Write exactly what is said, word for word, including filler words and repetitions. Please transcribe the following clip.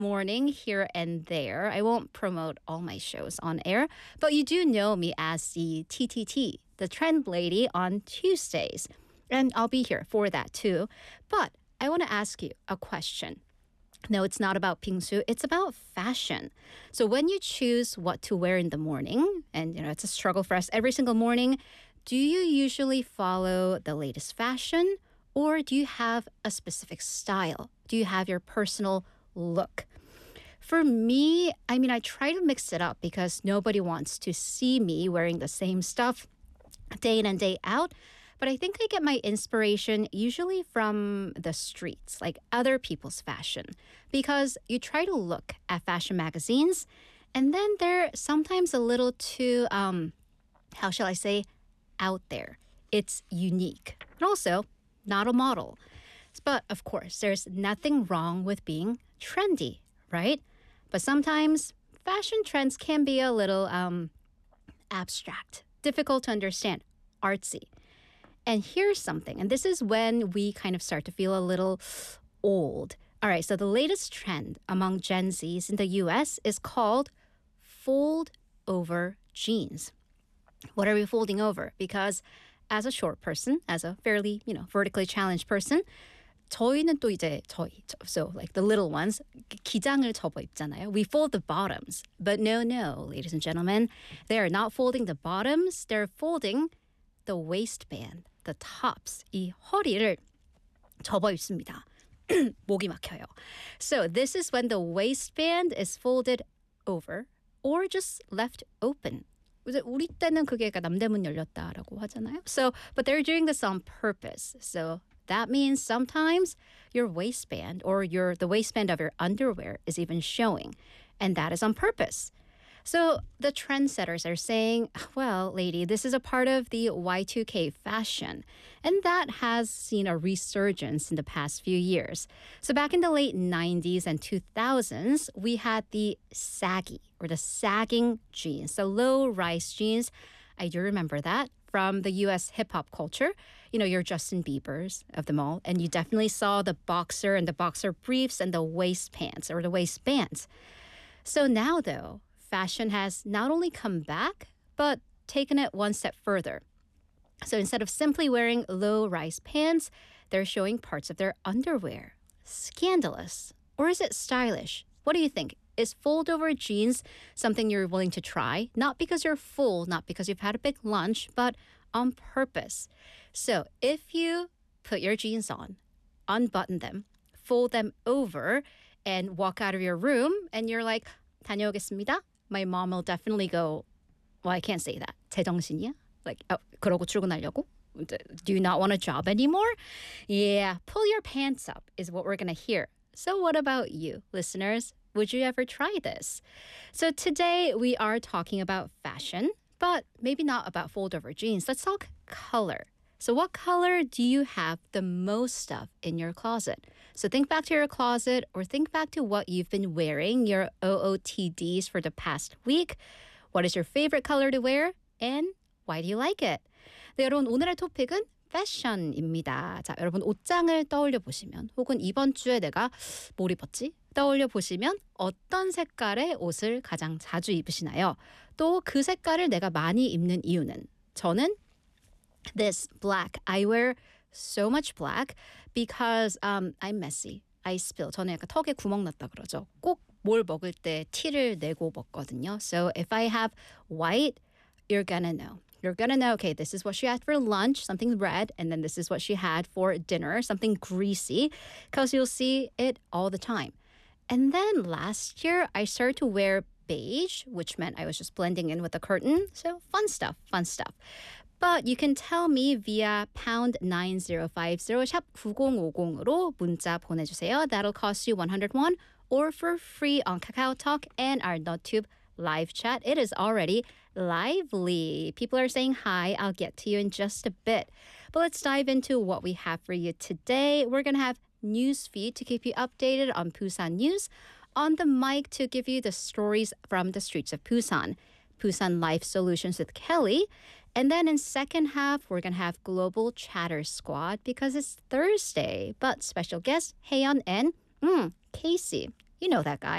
morning here and there. I won't promote all my shows on air, but you do know me as the T T T, the trend lady on Tuesdays. And I'll be here for that too. But I want to ask you a question. No, it's not about Pingsu. It's about fashion. So when you choose what to wear in the morning, and you know it's a struggle for us every single morning, do you usually follow the latest fashion, or do you have a specific style? Do you have your personal look? For me, I mean, I try to mix it up because nobody wants to see me wearing the same stuff day in and day out. But I think I get my inspiration usually from the streets, like other people's fashion, because you try to look at fashion magazines and then they're sometimes a little too, um, how shall I say, out there. It's unique and also not a model. But of course, there's nothing wrong with being trendy, right? But sometimes fashion trends can be a little um, abstract, difficult to understand, artsy. And here's something, and this is when we kind of start to feel a little old. All right, so the latest trend among Gen Zs in the U S is called fold over jeans. What are we folding over? Because as a short person, as a fairly, you know, vertically challenged person, 저희는 또 이제 저희, so like the little ones, 기장을 접어 입잖아요. We fold the bottoms. But no, no, ladies and gentlemen, they are not folding the bottoms. They're folding the waistband, the tops. 이 허리를 접어 입습니다. 목이 막혀요. So this is when the waistband is folded over or just left open. 우리 때는 그게 남대문 열렸다라고 하잖아요. So, but they're doing this on purpose. So that means sometimes your waistband or your the waistband of your underwear is even showing, and that is on purpose. So the trendsetters are saying, well, lady, this is a part of the Y two K fashion. And that has seen a resurgence in the past few years. So back in the late nineties and two thousands, we had the saggy or the sagging jeans, the low-rise jeans. I do remember that from the U S hip-hop culture. You know, your Justin Biebers of them all. And you definitely saw the boxer and the boxer briefs and the waist pants or the waistbands. So now, though, fashion has not only come back, but taken it one step further. So instead of simply wearing low-rise pants, they're showing parts of their underwear. Scandalous. Or is it stylish? What do you think? Is fold-over jeans something you're willing to try? Not because you're full, not because you've had a big lunch, but on purpose. So if you put your jeans on, unbutton them, fold them over, and walk out of your room, and you're like, 다녀오겠습니다. My mom will definitely go, well, I can't say that. 제정신이야? Like, oh, 그러고 출근하려고? Do you not want a job anymore? Yeah, pull your pants up is what we're going to hear. So what about you, listeners? Would you ever try this? So today we are talking about fashion, but maybe not about fold-over jeans. Let's talk color. So what color do you have the most of in your closet? So think back to your closet or think back to what you've been wearing, your O O T Ds for the past week. What is your favorite color to wear? And why do you like it? 네, 여러분 오늘의 토픽은 패션입니다. 자, 여러분 옷장을 떠올려 보시면 혹은 이번 주에 내가 뭘 입었지? 떠올려 보시면 어떤 색깔의 옷을 가장 자주 입으시나요? 또 그 색깔을 내가 많이 입는 이유는? 저는 this black. I wear so much black because um, I'm messy. I spill. 저는 약간 턱에 구멍 났다 그러죠. 꼭 뭘 먹을 때 티를 내고 먹거든요. So if I have white, you're gonna know. You're gonna know, okay, this is what she had for lunch, something red, and then this is what she had for dinner, something greasy, because you'll see it all the time. And then last year, I started to wear beige, which meant I was just blending in with the curtain. So fun stuff, fun stuff. But you can tell me via pound nine zero five zero 샵 구공오공으로 문자 보내주세요. That'll cost you one hundred won or for free on Kakao Talk and our NotTube live chat. It is already lively. People are saying hi. I'll get to you in just a bit. But let's dive into what we have for you today. We're going to have news feed to keep you updated on Busan news. On the mic to give you the stories from the streets of Busan. Busan Life Solutions with Kelly. And then in second half, we're going to have Global Chatter Squad because it's Thursday. But special guest, Haeyeon and mm, Casey. You know that guy.